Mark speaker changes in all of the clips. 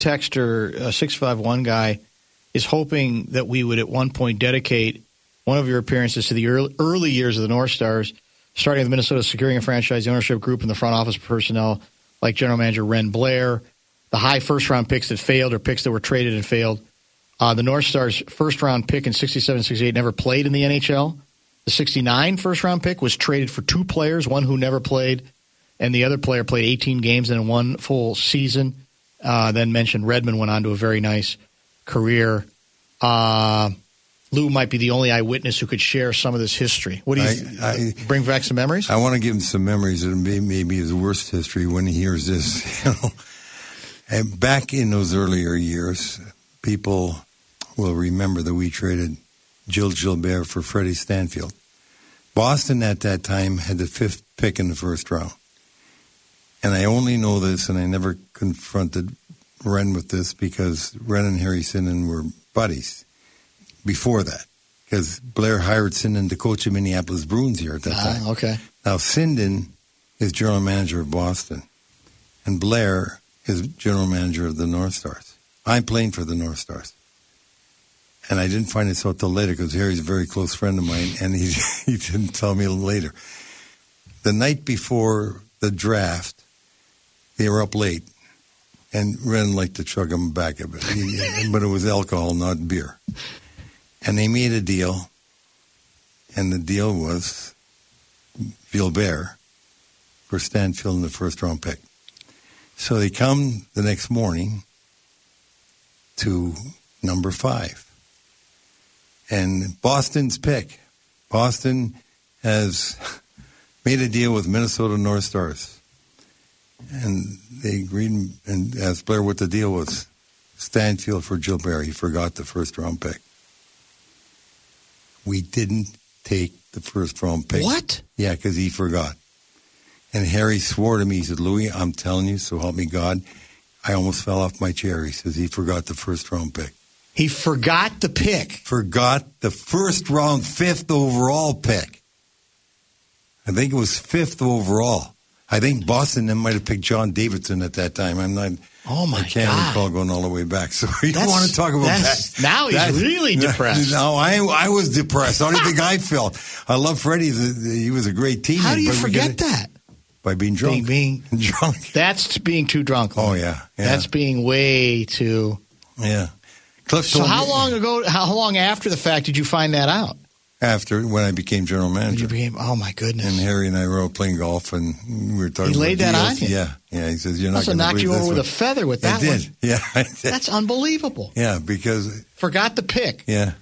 Speaker 1: texter, 651 guy, is hoping that we would at one point dedicate one of your appearances to the early years of the North Stars, starting with Minnesota securing a franchise ownership group and the front office personnel like general manager Ren Blair, the high first-round picks that failed or picks that were traded and failed. The North Stars' first-round pick in 67-68 never played in the NHL. The 69 first-round pick was traded for two players, one who never played, and the other player played 18 games in one full season. Then mentioned Redmond went on to a very nice career. Lou might be the only eyewitness who could share some of this history. What do you bring back some memories?
Speaker 2: I want to give him some memories that maybe his worst history when he hears this. And back in those earlier years, people will remember that we traded Gilles Gilbert for Freddie Stanfield. Boston at that time had the 5th pick in the first round. And I only know this, and I never confronted Ren with this, because Ren and Harry Sinden were buddies before that, because Blair hired Sinden to coach the Minneapolis Bruins here at that time.
Speaker 1: Okay.
Speaker 2: Now, Sinden is general manager of Boston, and Blair is general manager of the North Stars. I'm playing for the North Stars. And I didn't find this out till later, because Harry's a very close friend of mine, and he didn't tell me later. The night before the draft, they were up late, and Ren liked to chug him back a bit, but it was alcohol, not beer. And they made a deal, and the deal was Gilbert for Stanfield in the first-round pick. So they come the next morning to number 5. And Boston's pick. Boston has made a deal with Minnesota North Stars. And they agreed and asked Blair what the deal was. Stanfield for Gilbert. He forgot the first-round pick. We didn't take the first-round pick.
Speaker 1: What?
Speaker 2: Yeah, because he forgot. And Harry swore to me, he said, Louis, I'm telling you, so help me God, I almost fell off my chair. He says he forgot the first-round pick.
Speaker 1: He forgot the pick.
Speaker 2: Forgot the first-round 5th overall pick. I think it was 5th overall. I think Boston then might have picked John Davidson at that time. I can't recall going all the way back. So you don't want to talk about that.
Speaker 1: Now he's really depressed.
Speaker 2: No, I was depressed. How do you think I felt? I love Freddie. He was a great teammate.
Speaker 1: How do you forget that?
Speaker 2: By being drunk.
Speaker 1: Being
Speaker 2: drunk.
Speaker 1: That's being too drunk.
Speaker 2: Oh, yeah.
Speaker 1: That's being way too.
Speaker 2: Yeah.
Speaker 1: Cliff so how long after the fact did you find that out?
Speaker 2: After, when I became general manager.
Speaker 1: Oh, my goodness.
Speaker 2: And Harry and I were out playing golf, and we were talking about
Speaker 1: He laid that
Speaker 2: deals.
Speaker 1: on you?
Speaker 2: Yeah. He says, you're not going to
Speaker 1: knocked you over with a feather with that one.
Speaker 2: I did. Yeah, I did.
Speaker 1: That's unbelievable.
Speaker 2: Yeah, because...
Speaker 1: Forgot the pick.
Speaker 2: Yeah.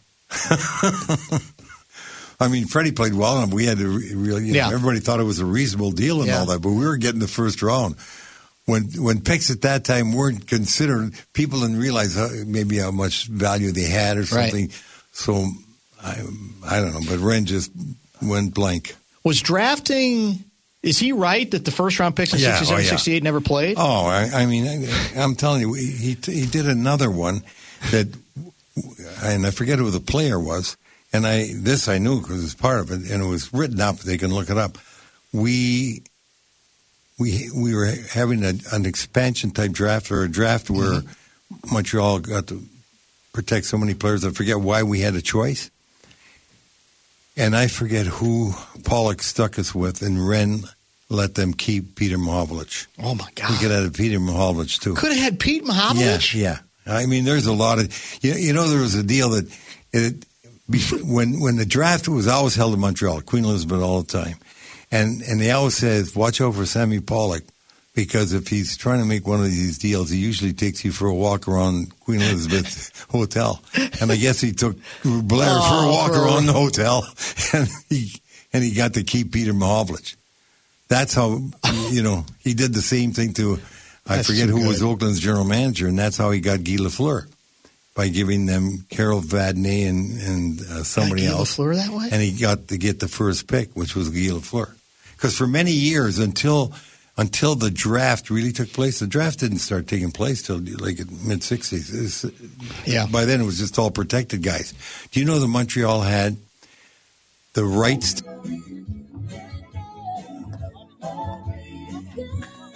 Speaker 2: I mean, Freddie played well enough. We had to really... everybody thought it was a reasonable deal and all that, but we were getting the first round. When picks at that time weren't considered, people didn't realize maybe how much value they had or something. Right. So... I don't know, but Ren just went blank.
Speaker 1: Was drafting, is he right that the first-round picks in 67, 68 never played?
Speaker 2: Oh, I mean, I'm telling you, he did another one that, and I forget who the player was, and I knew because it's part of it, and it was written up. They can look it up. We were having an expansion-type draft, or a draft where Montreal got to protect so many players. I forget why we had a choice. And I forget who Pollock stuck us with, and Ren let them keep Peter Mahovlich.
Speaker 1: Oh, my God.
Speaker 2: We could have had Peter Mahovlich, too.
Speaker 1: Could have had Pete Mahovlich?
Speaker 2: Yeah. I mean, there's a lot of... You know, there was a deal that... when the draft was always held in Montreal, Queen Elizabeth all the time, and they always said, watch out for Sammy Pollock, because if he's trying to make one of these deals, he usually takes you for a walk around Queen Elizabeth Hotel. And I guess he took Blair for a walk around the hotel, and he got to keep Peter Mahovlich. That's how, he did the same thing to, I forget who was Oakland's general manager, and that's how he got Guy Lafleur, by giving them Carol Vadnais and somebody else.
Speaker 1: Guy Lafleur that way?
Speaker 2: And he got to get the first pick, which was Guy Lafleur. Because for many years, until the draft really took place. The draft didn't start taking place till like mid-60s. By then, it was just all protected guys. Do you know that Montreal had the rights?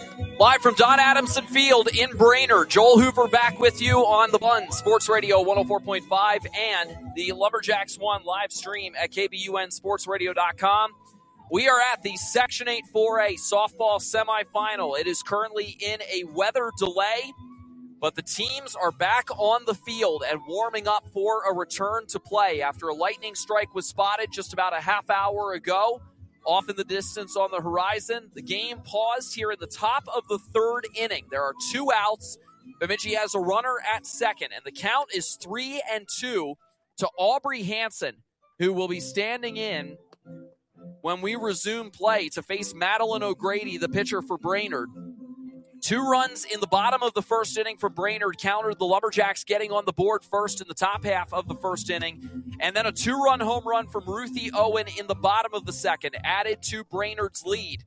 Speaker 3: Live from Don Adamson Field in Brainerd, Joel Hoover back with you on the Bun Sports Radio 104.5 and the Lumberjacks One live stream at KBUNSportsRadio.com. We are at the Section 8 4A softball semifinal. It is currently in a weather delay, but the teams are back on the field and warming up for a return to play after a lightning strike was spotted just about a half hour ago. Off in the distance on the horizon, the game paused here in the top of the third inning. There are 2 outs. Bemidji has a runner at second, and the count is 3-2 to Aubrey Hanson, who will be standing in when we resume play to face Madeline O'Grady, the pitcher for Brainerd. 2 runs in the bottom of the first inning for Brainerd countered the Lumberjacks getting on the board first in the top half of the first inning. And then a 2-run home run from Ruthie Owen in the bottom of the second added to Brainerd's lead.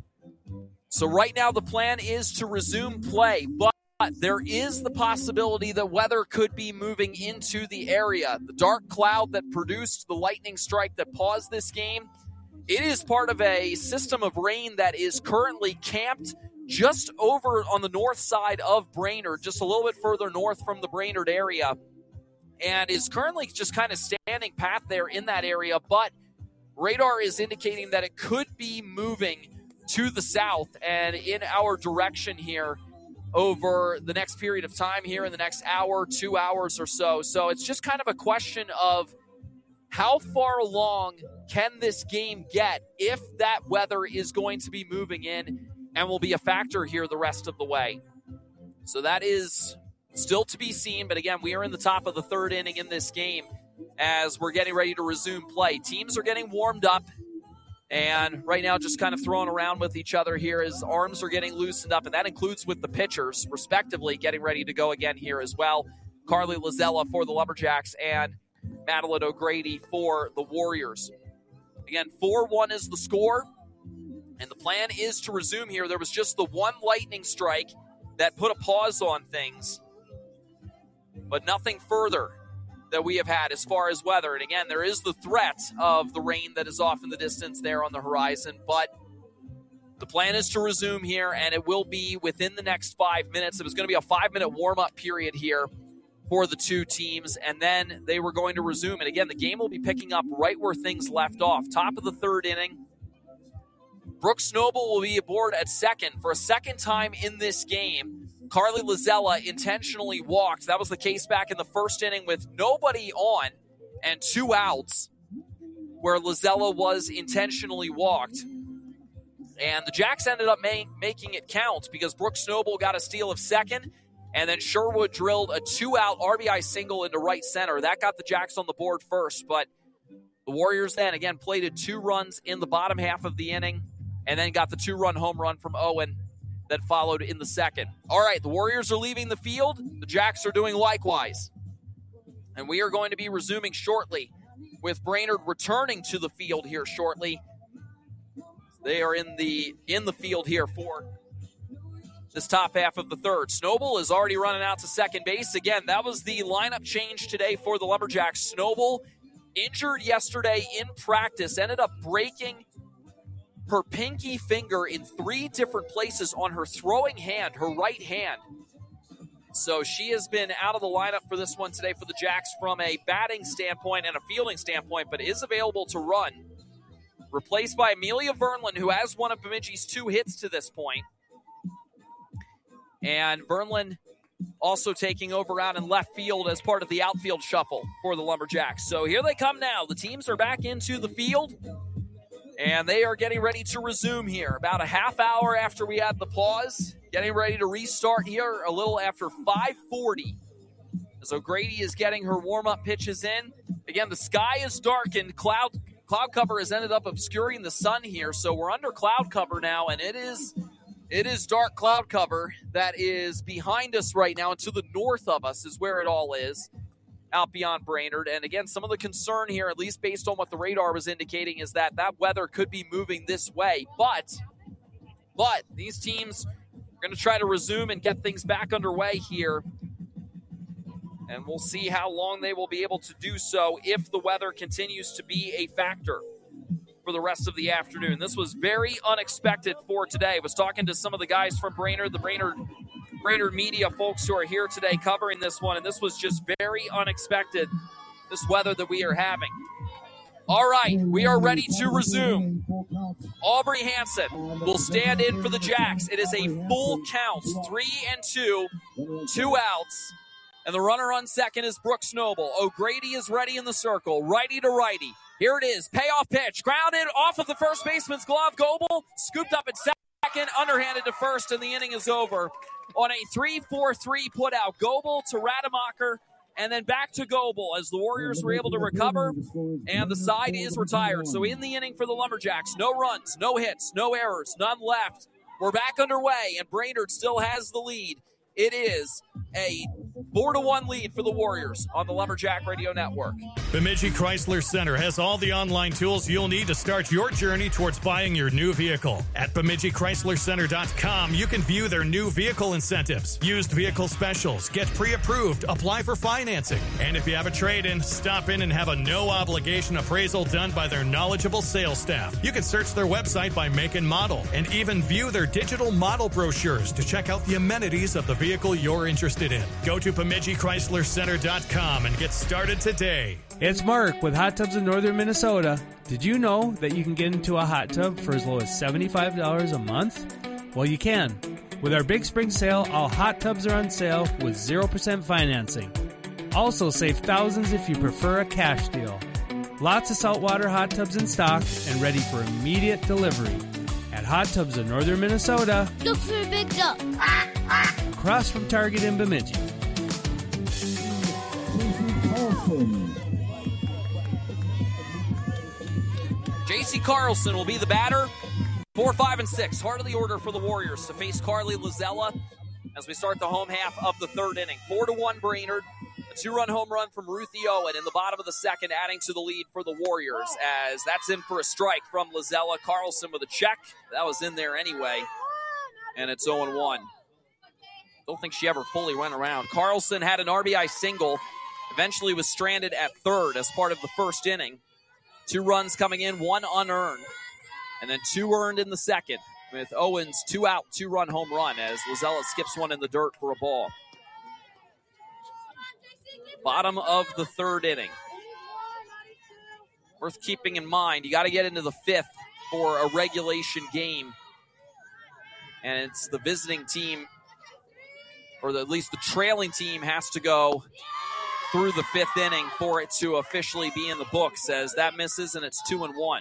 Speaker 3: So right now the plan is to resume play, but there is the possibility that weather could be moving into the area. The dark cloud that produced the lightning strike that paused this game, it is part of a system of rain that is currently camped just over on the north side of Brainerd, just a little bit further north from the Brainerd area, and is currently just kind of standing pat there in that area, but radar is indicating that it could be moving to the south and in our direction here over the next period of time here in the next hour, 2 hours or so. So it's just kind of a question of how far along can this game get if that weather is going to be moving in and will be a factor here the rest of the way. So that is still to be seen, but again, we are in the top of the third inning in this game as we're getting ready to resume play. Teams are getting warmed up, and right now just kind of throwing around with each other here as arms are getting loosened up, and that includes with the pitchers, respectively, getting ready to go again here as well. Carly Lazella for the Lumberjacks and Madeline O'Grady for the Warriors. Again, 4-1 is the score. And the plan is to resume here. There was just the one lightning strike that put a pause on things, but nothing further that we have had as far as weather. And again, there is the threat of the rain that is off in the distance there on the horizon, but the plan is to resume here, and it will be within the next 5 minutes. It was going to be a 5-minute warm-up period here for the 2 teams, and then they were going to resume. And again, the game will be picking up right where things left off. Top of the third inning. Brooks Noble will be aboard at second. For a second time in this game, Carly Lazella intentionally walked. That was the case back in the first inning with nobody on and 2 outs where Lazella was intentionally walked. And the Jacks ended up making it count because Brooks Noble got a steal of second, and then Sherwood drilled a 2-out RBI single into right center. That got the Jacks on the board first, but the Warriors then again plated 2 runs in the bottom half of the inning, and then got the 2-run home run from Owen that followed in the second. All right, the Warriors are leaving the field. The Jacks are doing likewise. And we are going to be resuming shortly with Brainerd returning to the field here shortly. They are in the field here for this top half of the third. Snowball is already running out to second base. Again, that was the lineup change today for the Lumberjacks. Snowball, injured yesterday in practice, ended up breaking her pinky finger in 3 different places on her throwing hand, her right hand. So she has been out of the lineup for this one today for the Jacks from a batting standpoint and a fielding standpoint, but is available to run. Replaced by Amelia Vernlin, who has one of Bemidji's 2 hits to this point. And Vernlin also taking over out in left field as part of the outfield shuffle for the Lumberjacks. So here they come now. The teams are back into the field. And they are getting ready to resume here. About a half hour after we had the pause. Getting ready to restart here a little after 5:40. As O'Grady is getting her warm-up pitches in. Again, the sky is darkened. Cloud cover has ended up obscuring the sun here. So we're under cloud cover now. And it is dark cloud cover that is behind us right now. And to the north of us is where it all is, out beyond Brainerd. And again, some of the concern here, at least based on what the radar was indicating, is that weather could be moving this way. But these teams are going to try to resume and get things back underway here. And we'll see how long they will be able to do so if the weather continues to be a factor. for the rest of the afternoon. This was very unexpected for today. I was talking to some of the guys from Brainerd, the Brainerd media folks who are here today covering this one, and this was just very unexpected, this weather that we are having. All right, we are ready to resume. Aubrey Hanson will stand in for the Jacks. It is a full count, 3-2, 2 outs. And the runner on second is Brooks Noble. O'Grady is ready in the circle, righty to righty. Here it is, payoff pitch, grounded off of the first baseman's glove. Goebel scooped up at second, underhanded to first, and the inning is over. On a 3-4-3 putout, Goebel to Rademacher, and then back to Goebel as the Warriors were able to recover, and the side is retired. So in the inning for the Lumberjacks, no runs, no hits, no errors, none left. We're back underway, and Brainerd still has the lead. It is a 4-1 lead for the Warriors on the Lumberjack Radio Network.
Speaker 4: Bemidji Chrysler Center has all the online tools you'll need to start your journey towards buying your new vehicle. At BemidjiChryslerCenter.com, you can view their new vehicle incentives, used vehicle specials, get pre-approved, apply for financing. And if you have a trade-in, stop in and have a no-obligation appraisal done by their knowledgeable sales staff. You can search their website by make and model, and even view their digital model brochures to check out the amenities of the vehicle you're interested in. Go to BemidjiChryslerCenter.com and get started today.
Speaker 5: It's Mark with Hot Tubs in Northern Minnesota. Did you know that you can get into a hot tub for as low as $75 a month? Well, you can. With our Big Spring Sale, all hot tubs are on sale with 0% financing. Also save thousands if you prefer a cash deal. Lots of saltwater hot tubs in stock and ready for immediate delivery. At Hot Tubs in Northern Minnesota,
Speaker 6: look for a big duck.
Speaker 5: Across from Target in Bemidji.
Speaker 3: J.C. Carlson will be the batter. 4, 5, and 6. Heart of the order for the Warriors to face Carly Lazella as we start the home half of the third inning. 4-1 Brainerd. A 2-run home run from Ruthie Owen in the bottom of the second, adding to the lead for the Warriors as that's in for a strike from Lazella. Carlson with a check. That was in there anyway. And it's 0-1. Don't think she ever fully went around. Carlson had an RBI single. Eventually was stranded at third as part of the first inning. 2 runs coming in, 1 unearned. And then 2 earned in the second with Owens' 2-out, 2-run home run as Lazella skips one in the dirt for a ball. Bottom of the third inning. Worth keeping in mind, you got to get into the 5th for a regulation game. And it's the visiting team, or at least the trailing team, has to go through the 5th inning for it to officially be in the books, as that misses and it's 2-1.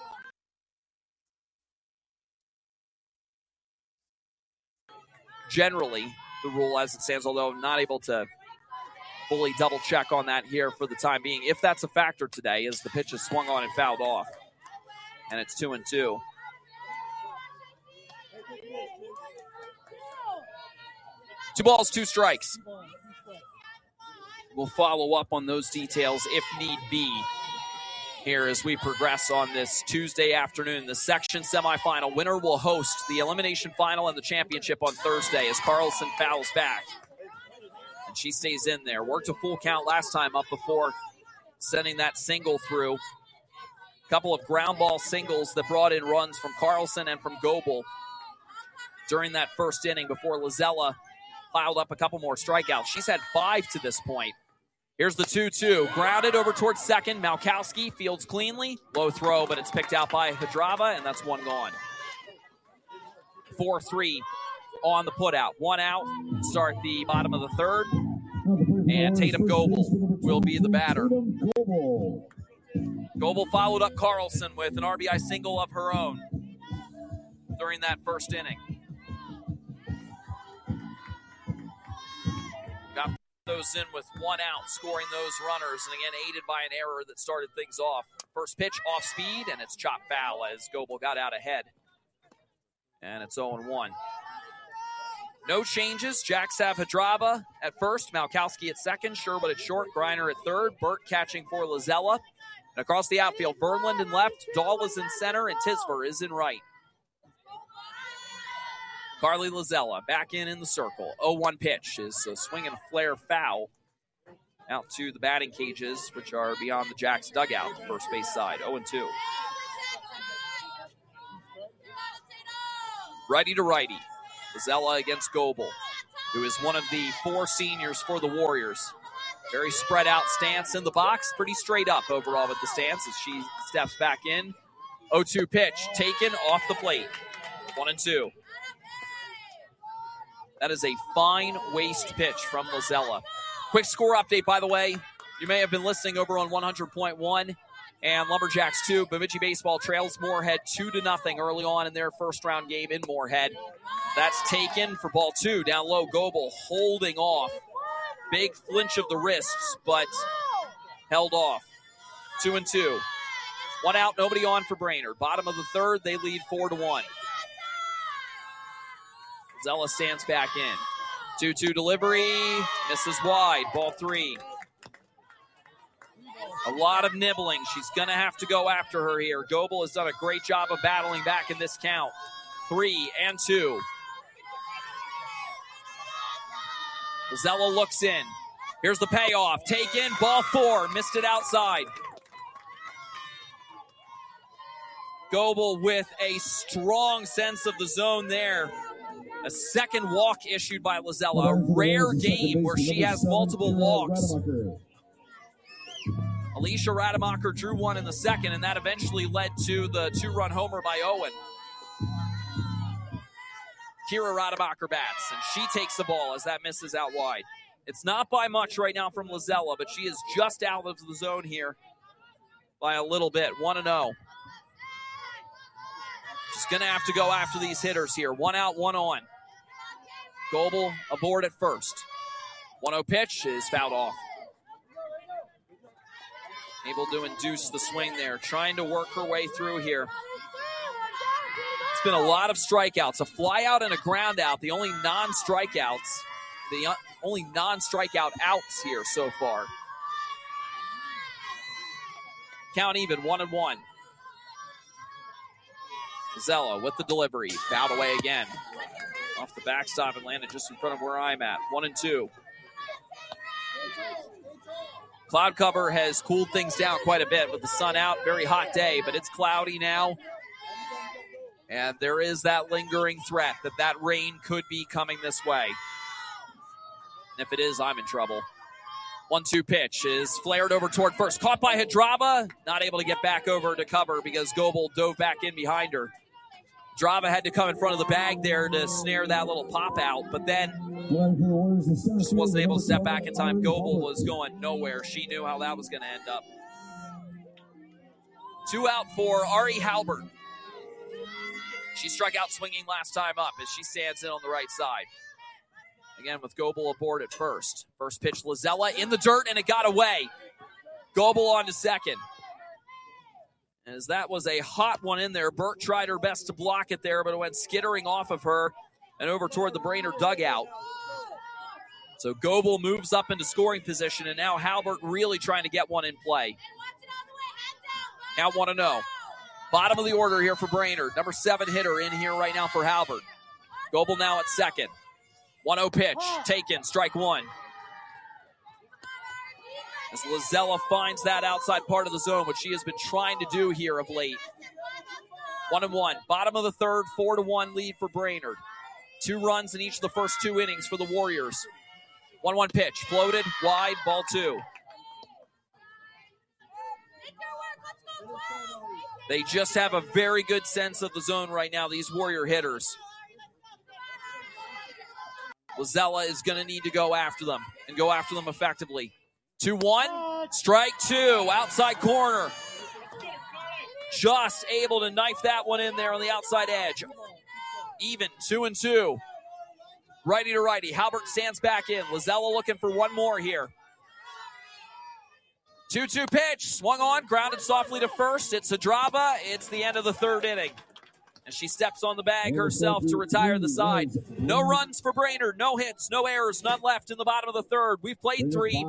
Speaker 3: Generally, the rule as it stands, although I'm not able to fully double check on that here for the time being, if that's a factor today, as the pitch is swung on and fouled off. And it's 2-2. Two balls, 2 strikes. We'll follow up on those details if need be here as we progress on this Tuesday afternoon. The section semifinal winner will host the elimination final and the championship on Thursday as Carlson fouls back. And she stays in there. Worked a full count last time up before sending that single through. A couple of ground ball singles that brought in runs from Carlson and from Goebel during that first inning before Lazella piled up a couple more strikeouts. She's had 5 to this point. Here's the 2-2. Grounded over towards second. Malkowski fields cleanly. Low throw, but it's picked out by Hadrava, and that's 1 gone. 4-3 on the putout. 1 out. Start the bottom of the third. And Tatum Goebel will be the batter. Goebel followed up Carlson with an RBI single of her own during that first inning. Got those in with 1 out, scoring those runners, and again aided by an error that started things off. First pitch off speed, and it's chopped foul as Goebel got out ahead. And it's 0-1. No changes. Jacks have Hadrava at first, Malkowski at second, Sherwood at short, Griner at third, Burt catching for Lazella. And across the outfield, Burnland in left, Dahl is in center, and Tisver is in right. Carly Lazella back in the circle. 0-1 pitch is a swing and a flare foul out to the batting cages, which are beyond the Jacks dugout, first base side. 0-2. Righty to righty. Lozella against Goebel, who is one of the 4 seniors for the Warriors. Very spread out stance in the box. Pretty straight up overall with the stance as she steps back in. 0-2 pitch taken off the plate. 1-2. That is a fine waist pitch from Lozella. Quick score update, by the way. You may have been listening over on 100.1 and Lumberjacks 2. Bemidji Baseball trails Moorhead 2-0 early on in their first round game in Moorhead. That's taken for ball 2. Down low, Goebel holding off. Big flinch of the wrists, but held off. 2-2. 1 out, nobody on for Brainerd. Bottom of the third, they lead 4-1. Zella stands back in. 2-2 delivery, misses wide. Ball 3. A lot of nibbling. She's going to have to go after her here. Goebel has done a great job of battling back in this count. 3-2. Lozella looks in. Here's the payoff. Taken. Ball 4. Missed it outside. Goebel with a strong sense of the zone there. A second walk issued by Lozella. A rare game where she has multiple walks. Alicia Rademacher drew one in the second, and that eventually led to the 2-run homer by Owen. Kira Rademacher bats, and she takes the ball as that misses out wide. It's not by much right now from Lozella, but she is just out of the zone here by a little bit. 1-0. She's going to have to go after these hitters here. 1 out, 1 on. Goebel aboard at first. 1-0 pitch is fouled off. Able to induce the swing there, trying to work her way through here. It's been a lot of strikeouts, a fly out and a ground out, the only non-strikeouts, the only non-strikeout outs here so far. Count even, 1-1. Zella with the delivery, fouled away again. Off the backstop and landed just in front of where I'm at. 1-2. Cloud cover has cooled things down quite a bit with the sun out. Very hot day, but it's cloudy now. And there is that lingering threat that rain could be coming this way. And if it is, I'm in trouble. 1-2 pitch is flared over toward first. Caught by Hadrava. Not able to get back over to cover because Goebel dove back in behind her. Hadrava had to come in front of the bag there to snare that little pop out, but then just wasn't able to step back in time. Goebel was going nowhere. She knew how that was going to end up. 2 out for Ari Halbert. She struck out swinging last time up as she stands in on the right side. Again with Goebel aboard at first. First pitch, Lozella in the dirt, and it got away. Goebel on to second. As that was a hot one in there. Burt tried her best to block it there, but it went skittering off of her and over toward the Brainerd dugout. So Goebel moves up into scoring position, and now Halbert really trying to get one in play. Now 1-0. Bottom of the order here for Brainerd. Number 7 hitter in here right now for Halbert. Goebel now at second. 1-0 pitch, taken, strike 1. As Lozella finds that outside part of the zone, which she has been trying to do here of late. 1-1, bottom of the third, 4-1 lead for Brainerd. 2 runs in each of the first 2 innings for the Warriors. 1-1 pitch, floated, wide, ball 2. They just have a very good sense of the zone right now, these Warrior hitters. Lozella is going to need to go after them and go after them effectively. 2-1, strike 2, outside corner. Just able to knife that one in there on the outside edge. Even, 2-2. Righty to righty, Halbert stands back in. Lozella looking for one more here. 2-2 pitch, swung on, grounded softly to first. It's Hadrava, it's the end of the third inning. And she steps on the bag herself to retire the side. No runs for Brainerd, no hits, no errors, none left in the bottom of the third. We've played 3.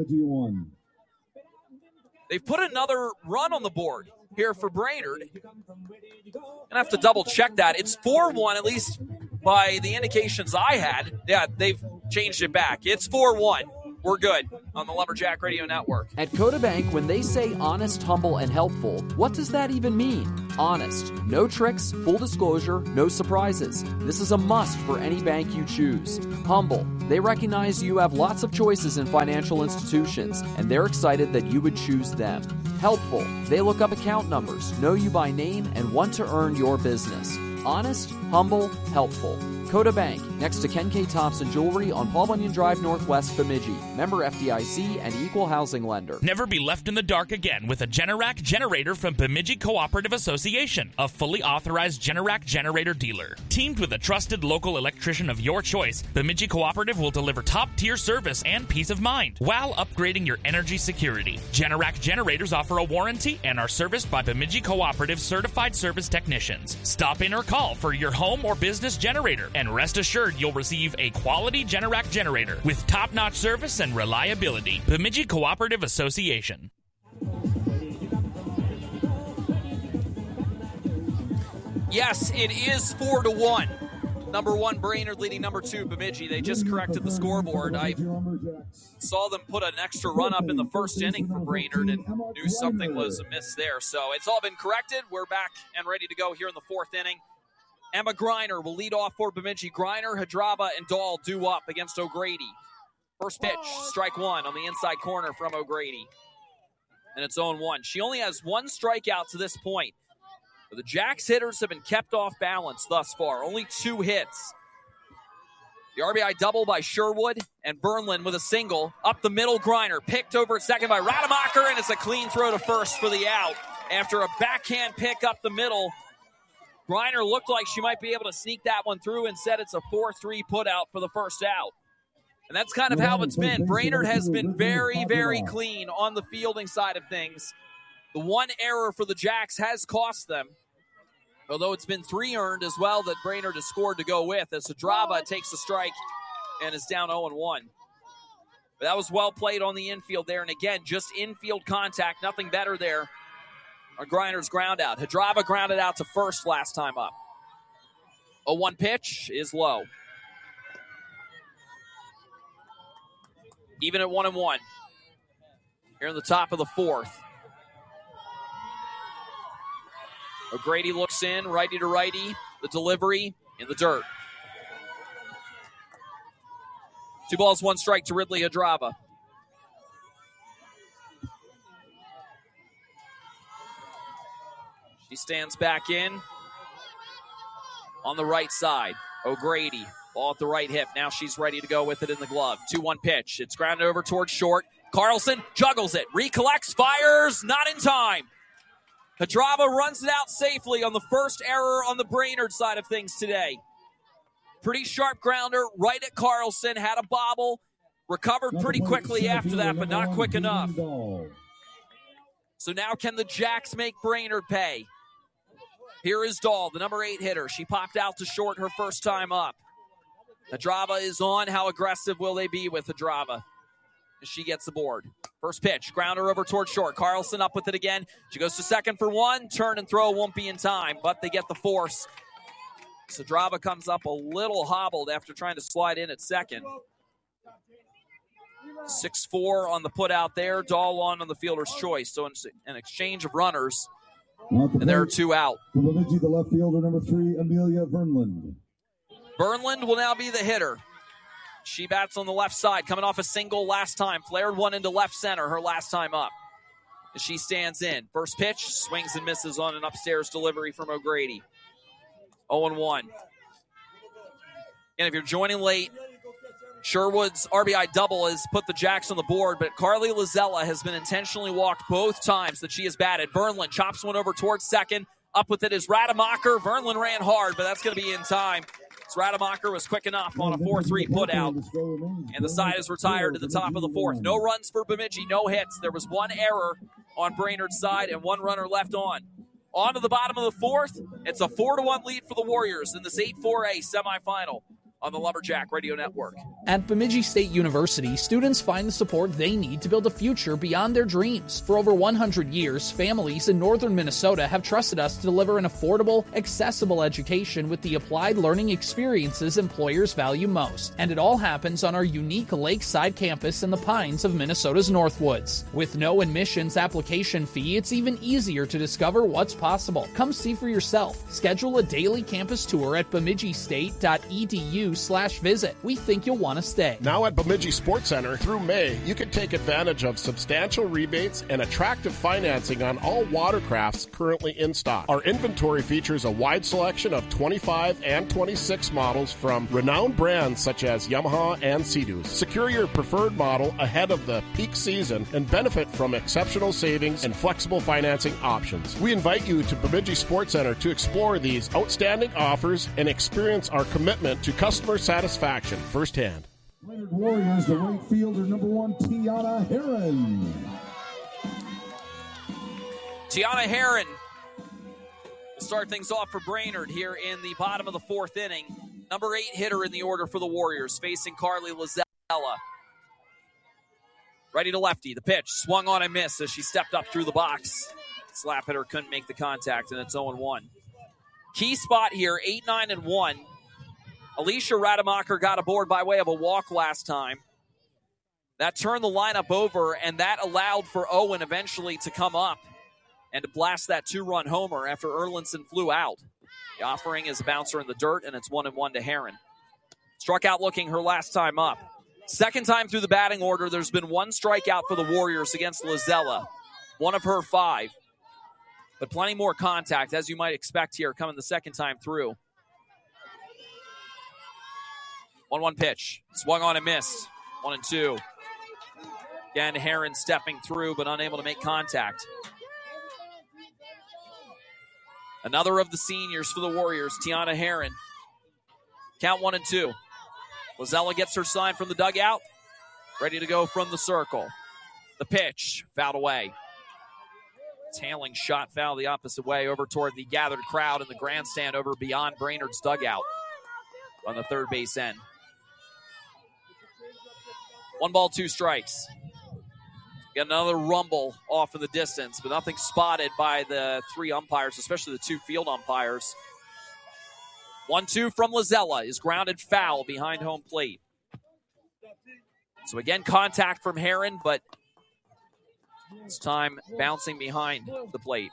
Speaker 3: They've put another run on the board here for Brainerd. I have to double check that. It's 4-1, at least by the indications I had. Yeah, they've changed it back. It's 4-1. We're good on the Lumberjack Radio Network.
Speaker 6: At Coda Bank, when they say honest, humble, and helpful, what does that even mean? Honest. No tricks, full disclosure, no surprises. This is a must for any bank you choose. Humble. They recognize you have lots of choices in financial institutions, and they're excited that you would choose them. Helpful. They look up account numbers, know you by name, and want to earn your business. Honest, humble, helpful. Coda Bank, next to Ken K. Thompson Jewelry on Paul Bunyan Drive Northwest, Bemidji. Member FDIC and equal housing lender.
Speaker 7: Never be left in the dark again with a Generac generator from Bemidji Cooperative Association, a fully authorized Generac generator dealer. Teamed with a trusted local electrician of your choice, Bemidji Cooperative will deliver top-tier service and peace of mind while upgrading your energy security. Generac generators offer a warranty and are serviced by Bemidji Cooperative certified service technicians. Stop in or call for your home or business generator, and rest assured you'll receive a quality Generac generator with top-notch service and reliability. Bemidji Cooperative Association.
Speaker 3: Yes, it is 4-1. Number 1, Brainerd leading number 2, Bemidji. They just corrected the scoreboard. I saw them put an extra run up in the first inning for Brainerd and knew something was amiss there. So it's all been corrected. We're back and ready to go here in the 4th inning. Emma Griner will lead off for Bemidji. Griner, Hadrava, and Dahl due up against O'Grady. First pitch, strike 1 on the inside corner from O'Grady. And it's 0-1. She only has 1 strikeout to this point. But the Jacks hitters have been kept off balance thus far. Only 2 hits. The RBI double by Sherwood and Burnlin with a single. Up the middle, Griner picked over at second by Rademacher, and it's a clean throw to first for the out. After a backhand pick up the middle, Griner looked like she might be able to sneak that one through. Instead, it's a 4-3 put out for the first out. And that's kind of how it's been. Brainerd has been very, very clean on the fielding side of things. The 1 error for the Jacks has cost them, although it's been 3 earned as well that Brainerd has scored to go with, as Hadrava takes a strike and is down 0-1. But that was well played on the infield there. And again, just infield contact, nothing better there on Griner's ground out. Hadrava grounded out to first last time up. 0-1 pitch is low. Even at 1-1. Here in the top of the 4th. O'Grady looks in, righty to righty. The delivery in the dirt. 2 balls, 1 strike to Ridley Hadrava. She stands back in on the right side. O'Grady, ball at the right hip. Now she's ready to go with it in the glove. 2-1 pitch. It's grounded over towards short. Carlson juggles it, recollects, fires, not in time. Hadrava runs it out safely on the first error on the Brainerd side of things today. Pretty sharp grounder right at Carlson, had a bobble, recovered pretty quickly after that, but not quick enough. So now can the Jacks make Brainerd pay? Here is Dahl, the number 8 hitter. She popped out to short her first time up. Hadrava is on. How aggressive will they be with Hadrava as she gets the board? First pitch, grounder over towards short. Carlson up with it again. She goes to second for 1. Turn and throw won't be in time, but they get the force. Hadrava comes up a little hobbled after trying to slide in at second. 6-4 on the put out there. Dahl on the fielder's choice. So an exchange of runners, and there are 2 out.
Speaker 8: For Bemidji, the left fielder, number 3, Amelia Burnland.
Speaker 3: Burnland will now be the hitter. She bats on the left side, coming off a single last time. Flared one into left center her last time up. As she stands in. First pitch, swings and misses on an upstairs delivery from O'Grady. 0-1. And if you're joining late, Sherwood's RBI double has put the Jacks on the board, but Carly Lazella has been intentionally walked both times that she has batted. Burnland chops one over towards second. Up with it is Rademacher. Burnland ran hard, but that's going to be in time. Rademacher was quick enough on a 4-3 put out, and the side is retired to the top of the 4th. No runs for Bemidji, no hits. There was 1 error on Brainerd's side and 1 runner left on. On to the bottom of the 4th. It's a 4-1 lead for the Warriors in this 8-4A semifinal. on the Lumberjack Radio Network.
Speaker 6: At Bemidji State University, students find the support they need to build a future beyond their dreams. For over 100 years, families in northern Minnesota have trusted us to deliver an affordable, accessible education with the applied learning experiences employers value most. And it all happens on our unique lakeside campus in the pines of Minnesota's Northwoods. With no admissions application fee, it's even easier to discover what's possible. Come see for yourself. Schedule a daily campus tour at bemidjistate.edu/visit. We think you'll want to stay.
Speaker 9: Now at Bemidji Sports Center through May, you can take advantage of substantial rebates and attractive financing on all watercrafts currently in stock. Our inventory features a wide selection of 25 and 26 models from renowned brands such as Yamaha and Sea-Doo. Secure your preferred model ahead of the peak season and benefit from exceptional savings and flexible financing options. We invite you to Bemidji Sports Center to explore these outstanding offers and experience our commitment to customer satisfaction firsthand.
Speaker 8: Brainerd Warriors, the right fielder, number 1, Tiana Heron.
Speaker 3: Tiana Heron will start things off for Brainerd here in the bottom of the fourth inning. Number 8 hitter in the order for the Warriors, facing Carly Lazella. Ready to lefty. The pitch swung on and missed as she stepped up through the box. Slap hitter couldn't make the contact, and it's 0-1. Key spot here, 8-9-1. Alicia Rademacher got aboard by way of a walk last time. That turned the lineup over, and that allowed for Owen eventually to come up and to blast that 2-run homer after Erlinson flew out. The offering is a bouncer in the dirt, and it's 1-1 to Heron. Struck out looking her last time up. Second time through the batting order, there's been one strikeout for the Warriors against Lazella. One of her 5. But plenty more contact, as you might expect here, coming the second time through. 1-1 pitch. Swung on and missed. 1-2. Again, Heron stepping through, but unable to make contact. Another of the seniors for the Warriors, Tiana Heron. Count 1-2. Lazella gets her sign from the dugout. Ready to go from the circle. The pitch, fouled away. Tailing shot foul the opposite way over toward the gathered crowd in the grandstand over beyond Brainerd's dugout on the third base end. 1 ball, 2 strikes. Got another rumble off in the distance, but nothing spotted by the 3 umpires, especially the 2 field umpires. 1-2 from Lazella is grounded foul behind home plate. So again, contact from Heron, but this time bouncing behind the plate.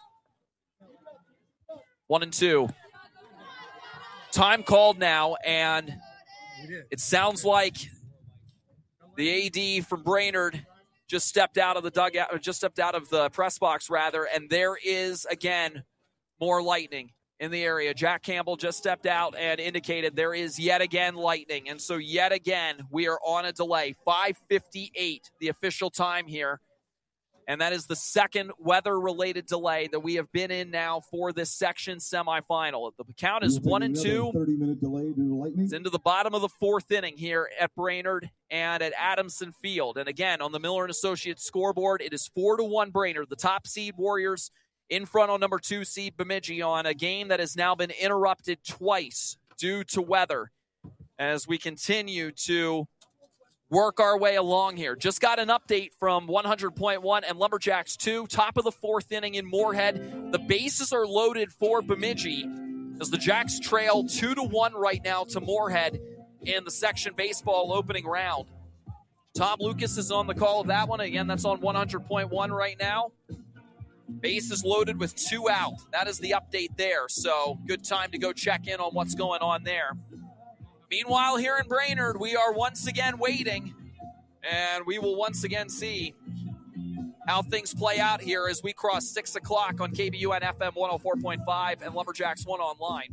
Speaker 3: 1-2. Time called now, and it sounds like the AD from Brainerd just stepped out of the dugout, or just stepped out of the press box, rather, and there is, again, more lightning in the area. Jack Campbell just stepped out and indicated there is yet again lightning, and so yet again we are on a delay. 5:58, the official time here. And that is the second weather-related delay that we have been in now for this section semifinal. The count is 1-2.
Speaker 8: 30-minute delay due to lightning.
Speaker 3: It's into the bottom of the fourth inning here at Brainerd and at Adamson Field. And again, on the Miller & Associates scoreboard, it is 4-1 Brainerd. The top seed Warriors in front on number 2 seed Bemidji on a game that has now been interrupted twice due to weather as we continue to work our way along here. Just got an update from 100.1 and Lumberjacks 2. Top of the fourth inning in Moorhead. The bases are loaded for Bemidji as the Jacks trail 2-1 right now to Moorhead in the section baseball opening round. Tom Lucas is on the call of that one. Again, that's on 100.1 right now. Bases loaded with 2 out. That is the update there. So good time to go check in on what's going on there. Meanwhile, here in Brainerd, we are once again waiting, and we will once again see how things play out here as we cross 6 o'clock on KBUN FM 104.5 and Lumberjacks 1 online.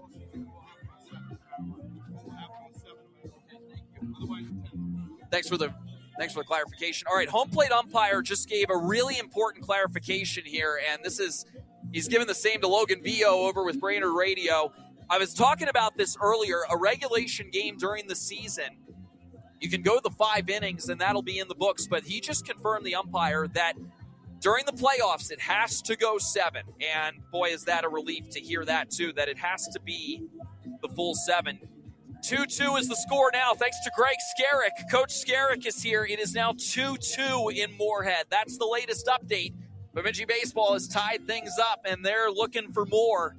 Speaker 3: Thanks for the clarification. All right, home plate umpire just gave a really important clarification here, and he's given the same to Logan Vio over with Brainerd Radio. I was talking about this earlier, a regulation game during the season. You can go the 5 innings, and that'll be in the books, but he just confirmed, the umpire, that during the playoffs, it has to go 7. And boy, is that a relief to hear that, too, that it has to be the full 7 2-2 is the score now, thanks to Greg Skerrick. Coach Skerrick is here. It is now 2-2 in Moorhead. That's the latest update. Bemidji baseball has tied things up, and they're looking for more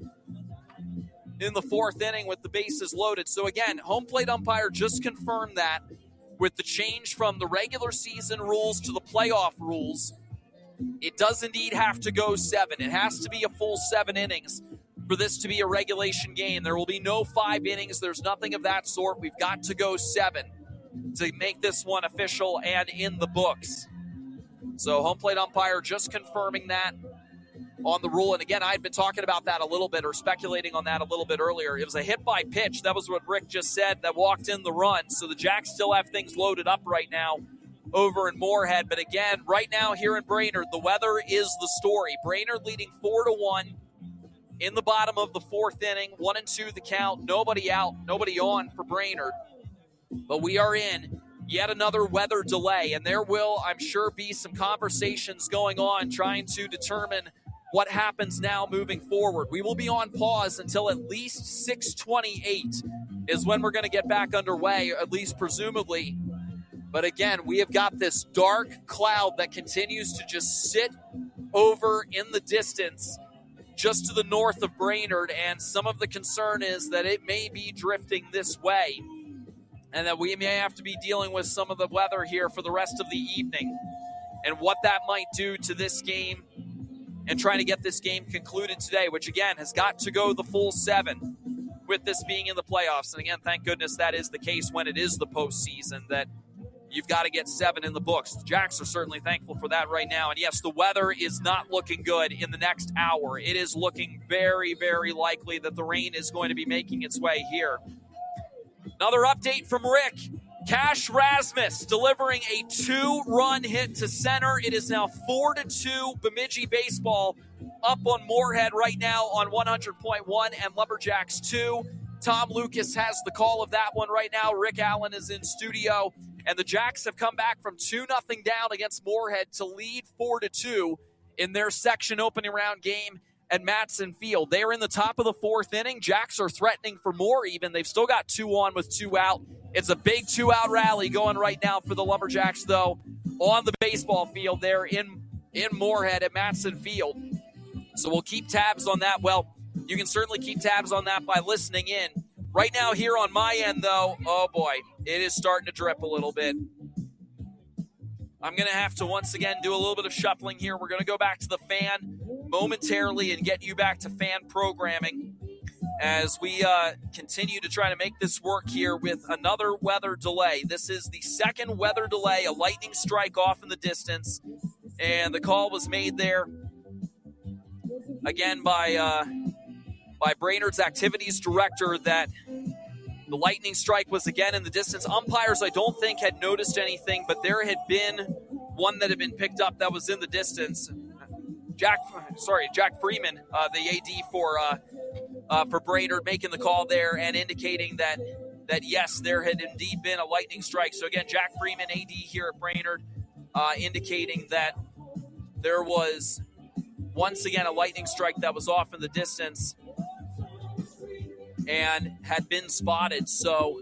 Speaker 3: in the fourth inning with the bases loaded. So again, home plate umpire just confirmed that with the change from the regular season rules to the playoff rules, it does indeed have to go 7. It has to be a full 7 innings for this to be a regulation game. There will be no 5 innings. There's nothing of that sort. We've got to go 7 to make this one official and in the books. So home plate umpire just confirming that on the rule. And again, I had been talking about that a little bit, or speculating on that a little bit earlier. It was a hit by pitch. That was what Rick just said, that walked in the run. So the Jacks still have things loaded up right now over in Moorhead. But again, right now here in Brainerd, the weather is the story. Brainerd leading 4-1 in the bottom of the fourth inning. 1-2 the count. Nobody out, nobody on for Brainerd. But we are in yet another weather delay. And there will, I'm sure, be some conversations going on trying to determine what happens now moving forward. We will be on pause until at least 6:28 is when we're going to get back underway, at least presumably. But again, we have got this dark cloud that continues to just sit over in the distance just to the north of Brainerd, and some of the concern is that it may be drifting this way and that we may have to be dealing with some of the weather here for the rest of the evening, and what that might do to this game and trying to get this game concluded today, which again has got to go the full 7 with this being in the playoffs. And again, thank goodness that is the case when it is the postseason, that you've got to get 7 in the books. The Jacks are certainly thankful for that right now. And yes, the weather is not looking good in the next hour. It is looking very, very likely that the rain is going to be making its way here. Another update from Rick. Cash Rasmus delivering a 2-run hit to center. It is now 4-2 Bemidji baseball up on Moorhead right now on 100.1 and Lumberjacks 2. Tom Lucas has the call of that one right now. Rick Allen is in studio. And the Jacks have come back from 2-0 down against Moorhead to lead 4-2 in their section opening round game at Matson Field. They're in the top of the fourth inning. Jacks are threatening for more even. They've still got 2 on with 2 out. It's a big 2-out rally going right now for the Lumberjacks, though, on the baseball field there in Moorhead at Matson Field. So we'll keep tabs on that. Well, you can certainly keep tabs on that by listening in. Right now here on my end, though, oh boy, it is starting to drip a little bit. I'm going to have to once again do a little bit of shuffling here. We're going to go back to the fan momentarily and get you back to fan programming as we continue to try to make this work here with another weather delay. This is the second weather delay, a lightning strike off in the distance, and the call was made there again by Brainerd's activities director that the lightning strike was again in the distance. Umpires, I don't think, had noticed anything, but there had been one that had been picked up that was in the distance. Jack Freeman, the AD for Brainerd, making the call there and indicating that yes, there had indeed been a lightning strike. So again, Jack Freeman, AD here at Brainerd, indicating that there was once again a lightning strike that was off in the distance and had been spotted. So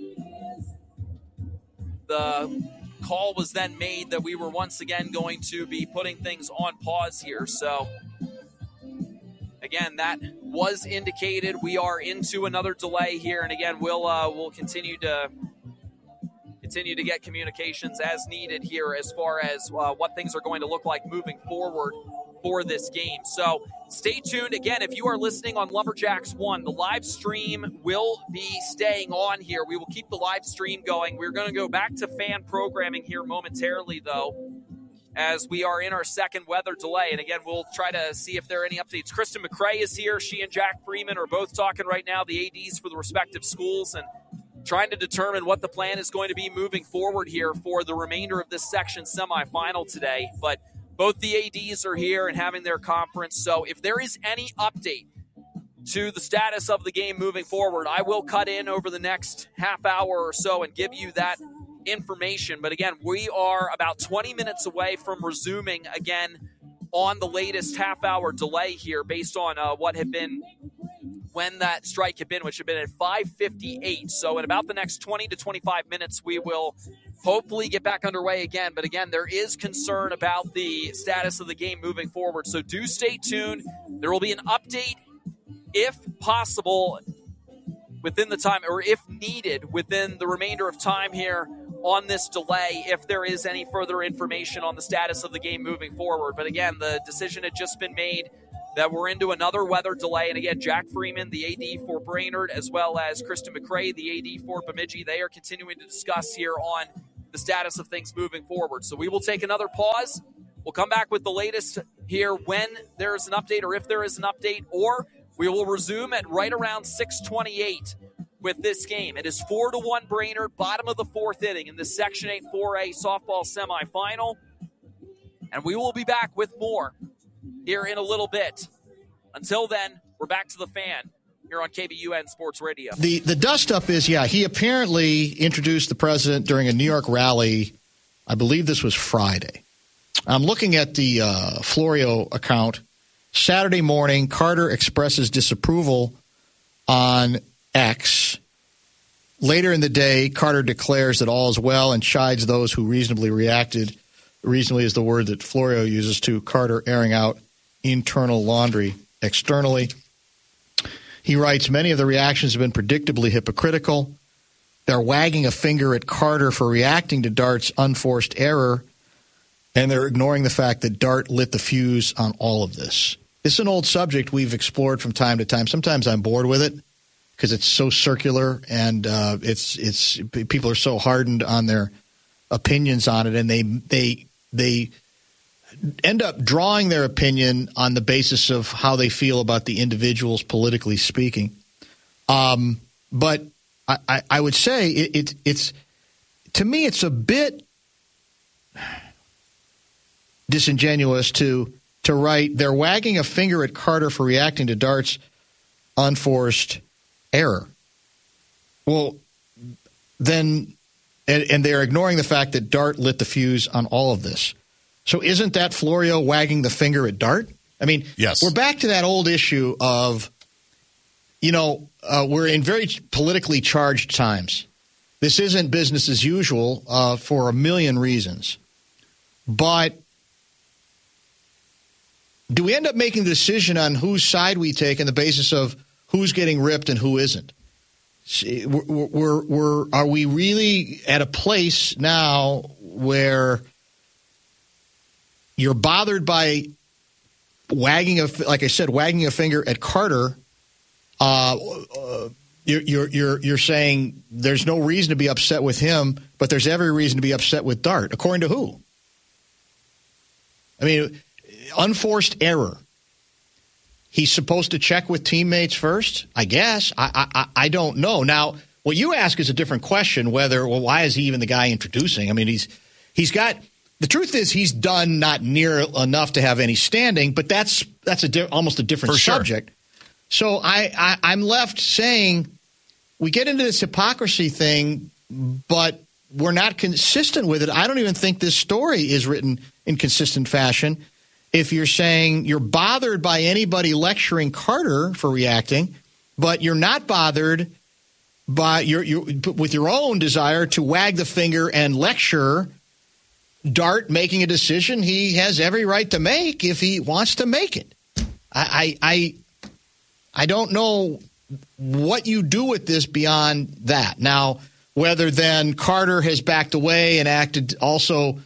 Speaker 3: the call was then made that we were once again going to be putting things on pause here. So again, that was indicated. We are into another delay here, and again, we'll continue to get communications as needed here as far as what things are going to look like moving forward for this game. So stay tuned. Again, if you are listening on Lumberjacks 1, the live stream will be staying on here. We will keep the live stream going. We're going to go back to fan programming here momentarily, though, as we are in our second weather delay. And again, we'll try to see if there are any updates. Kristen McCrae is here. She and Jack Freeman are both talking right now, the ADs for the respective schools, and trying to determine what the plan is going to be moving forward here for the remainder of this section semifinal today. But both the ADs are here and having their conference. So if there is any update to the status of the game moving forward, I will cut in over the next half hour or so and give you that information. But again, we are about 20 minutes away from resuming again on the latest half-hour delay here based on what had been when that strike had been, which had been at 5:58. So in about the next 20 to 25 minutes, we will hopefully get back underway again. But again, there is concern about the status of the game moving forward. So do stay tuned. There will be an update, if possible, within the time, or if needed, within the remainder of time here on this delay, if there is any further information on the status of the game moving forward. But again, the decision had just been made that we're into another weather delay. And again, Jack Freeman, the AD for Brainerd, as well as Kristen McRae, the AD for Bemidji, they are continuing to discuss here on the status of things moving forward. So we will take another pause. We'll come back with the latest here when there is an update, or if there is an update, or we will resume at right around 6:28 with this game. It is 4-1 Brainerd, bottom of the fourth inning in the Section 8 4A softball semifinal. And we will be back with more here in a little bit. Until then, we're back to the Fan here on KBUN Sports Radio.
Speaker 1: The dust-up is, he apparently introduced the president during a New York rally. I believe this was Friday. I'm looking at the Florio account. Saturday morning, Carter expresses disapproval on X. Later in the day, Carter declares that all is well and chides those who reasonably reacted. Reasonably is the word that Florio uses to Carter airing out internal laundry externally. He writes, many of the reactions have been predictably hypocritical. They're wagging a finger at Carter for reacting to Dart's unforced error, and they're ignoring the fact that Dart lit the fuse on all of this. It's an old subject we've explored from time to time. Sometimes I'm bored with it because it's so circular, and it's people are so hardened on their opinions on it, and they end up drawing their opinion on the basis of how they feel about the individuals, politically speaking. But I would say it's to me it's a bit disingenuous to write they're wagging a finger at Carter for reacting to Dart's unforced error. Well, then, and they're ignoring the fact that Dart lit the fuse on all of this. So isn't that Florio wagging the finger at Dart? I mean, yes. We're back to that old issue of, we're in very politically charged times. This isn't business as usual for a million reasons. But do we end up making the decision on whose side we take on the basis of who's getting ripped and who isn't? Are we really at a place now where you're bothered by wagging a finger at Carter? You're saying there's no reason to be upset with him, but there's every reason to be upset with Dart. According to who? I mean, unforced error. He's supposed to check with teammates first, I guess. I don't know. Now, what you ask is a different question. Why is he even the guy introducing? I mean, he's got. The truth is, he's done not near enough to have any standing, but that's almost a different subject. So I'm left saying we get into this hypocrisy thing, but we're not consistent with it. I don't even think this story is written in consistent fashion. If you're saying you're bothered by anybody lecturing Carter for reacting, but you're not bothered by with your own desire to wag the finger and lecture Dart making a decision he has every right to make if he wants to make it. I don't know what you do with this beyond that. Now, whether then Carter has backed away and acted also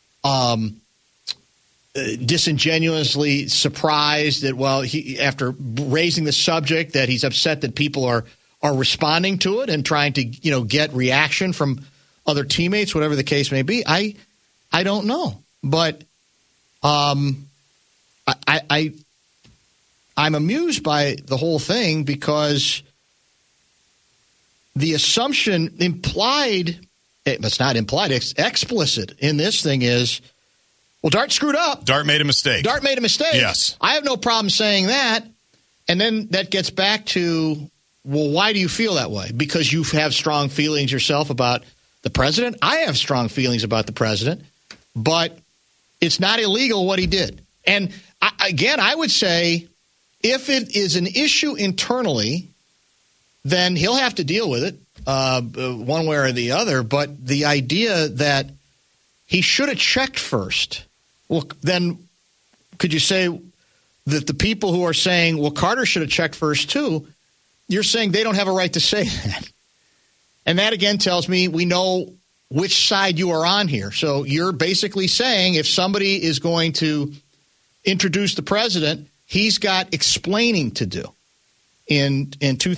Speaker 1: disingenuously surprised that, he after raising the subject, that he's upset that people are responding to it and trying to get reaction from other teammates, whatever the case may be. I don't know, but I'm amused by the whole thing because the assumption implied, it's not implied, it's explicit in this thing is, well, Dart screwed up.
Speaker 10: Dart made a mistake.
Speaker 1: Yes. I have no problem saying that. And then that gets back to, well, why do you feel that way? Because you have strong feelings yourself about the president. I have strong feelings about the president. But it's not illegal what he did. And I would say If it is an issue internally, then he'll have to deal with it one way or the other. But the idea that he should have checked first, well, then could you say that the people who are saying, well, Carter should have checked first too, you're saying they don't have a right to say that. And that, again, tells me we know which side you are on here. So you're basically saying if somebody is going to introduce the president, he's got explaining to do in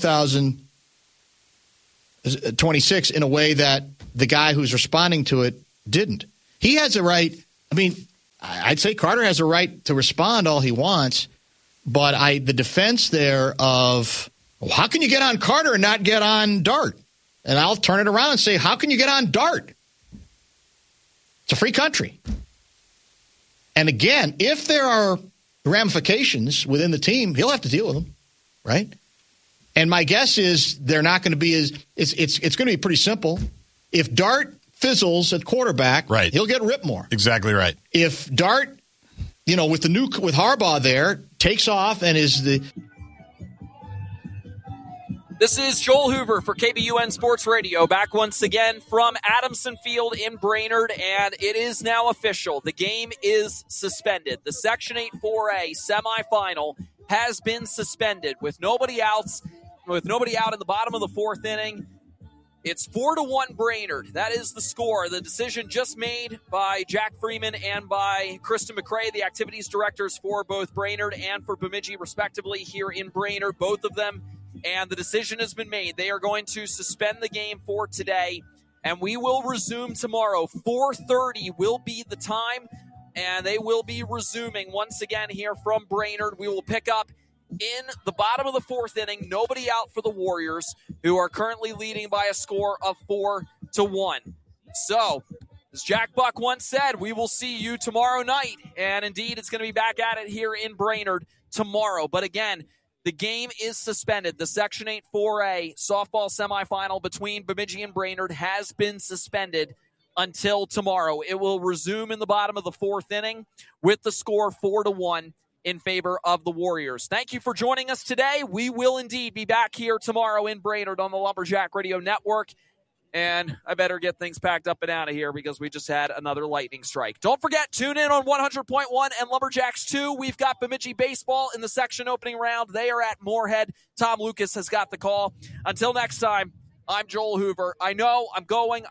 Speaker 1: 2026 in a way that the guy who's responding to it didn't. He has a right. I mean, I'd say Carter has a right to respond all he wants, but the defense there of, well, how can you get on Carter and not get on Dart? And I'll turn it around and say, how can you get on Dart? It's a free country. And again, if there are ramifications within the team, he'll have to deal with them, right? And my guess is they're not going to be it's going to be pretty simple. If Dart fizzles at quarterback,
Speaker 10: right,
Speaker 1: he'll get ripped more.
Speaker 10: Exactly right.
Speaker 1: If Dart, with Harbaugh there, takes off and is the...
Speaker 3: This is Joel Hoover for KBUN Sports Radio, back once again from Adamson Field in Brainerd, and it is now official. The game is suspended. The Section 8 4A semifinal has been suspended with nobody out in the bottom of the fourth inning. It's 4-1 Brainerd. That is the score. The decision just made by Jack Freeman and by Kristen McCray, the activities directors for both Brainerd and for Bemidji, respectively, here in Brainerd, both of them. And the decision has been made. They are going to suspend the game for today, and we will resume tomorrow. 4:30 will be the time, and they will be resuming once again here from Brainerd. We will pick up in the bottom of the fourth inning. Nobody out for the Warriors, who are currently leading by a score of 4-1. So, as Jack Buck once said, we will see you tomorrow night. And indeed, it's going to be back at it here in Brainerd tomorrow. But again, the game is suspended. The Section 8 4A softball semifinal between Bemidji and Brainerd has been suspended until tomorrow. It will resume in the bottom of the fourth inning with the score 4-1 in favor of the Warriors. Thank you for joining us today. We will indeed be back here tomorrow in Brainerd on the Lumberjack Radio Network. And I better get things packed up and out of here because we just had another lightning strike. Don't forget, tune in on 100.1 and Lumberjacks 2. We've got Bemidji baseball in the section opening round. They are at Moorhead. Tom Lucas has got the call. Until next time, I'm Joel Hoover. I know I'm going.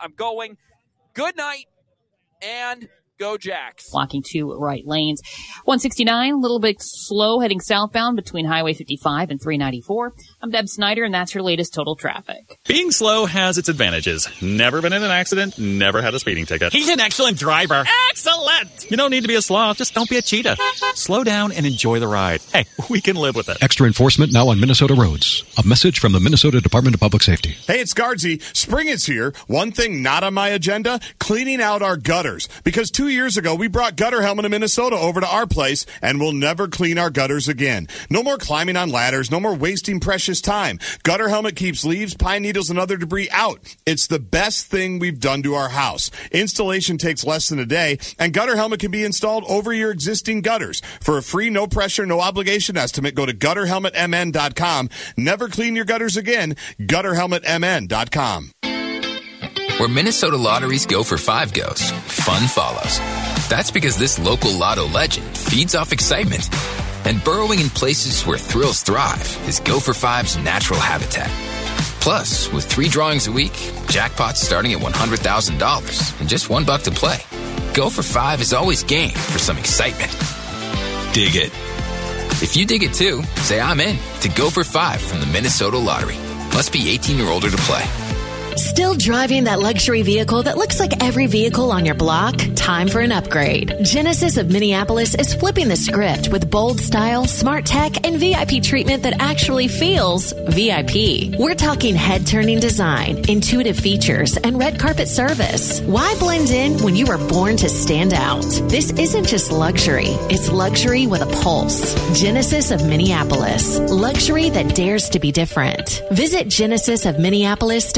Speaker 3: Good night, and go Jacks.
Speaker 11: Blocking two right lanes. 169, a little bit slow heading southbound between Highway 55 and 394. I'm Deb Snyder, and that's your latest total traffic.
Speaker 12: Being slow has its advantages. Never been in an accident, never had a speeding ticket.
Speaker 13: He's an excellent driver.
Speaker 12: Excellent! You don't need to be a sloth, just don't be a cheetah. Slow down and enjoy the ride. Hey, we can live with it.
Speaker 14: Extra enforcement now on Minnesota roads. A message from the Minnesota Department of Public Safety.
Speaker 10: Hey, it's Guardsy. Spring is here. One thing not on my agenda, cleaning out our gutters. Because 2 years ago, we brought Gutter Helmet of Minnesota over to our place, and we'll never clean our gutters again. No more climbing on ladders, no more wasting precious time. Gutter Helmet keeps leaves, pine needles, and other debris out. It's the best thing we've done to our house. Installation takes less than a day, and Gutter Helmet can be installed over your existing gutters. For a free, no pressure, no obligation estimate, go to gutterhelmetmn.com. Never clean your gutters again. Gutterhelmetmn.com.
Speaker 15: Where Minnesota lotteries go for 5 goes, fun follows. That's because this local lotto legend feeds off excitement. And burrowing in places where thrills thrive is Go for 5's natural habitat. Plus, with 3 drawings a week, jackpots starting at $100,000 and just $1 to play. Go for 5 is always game for some excitement. Dig it. If you dig it too, say I'm in to Go for 5 from the Minnesota Lottery. Must be 18 or older to play.
Speaker 16: Still driving that luxury vehicle that looks like every vehicle on your block? Time for an upgrade. Genesis of Minneapolis is flipping the script with bold style, smart tech, and VIP treatment that actually feels VIP. We're talking head-turning design, intuitive features, and red carpet service. Why blend in when you were born to stand out? This isn't just luxury. It's luxury with a pulse. Genesis of Minneapolis. Luxury that dares to be different. Visit genesisofminneapolis.com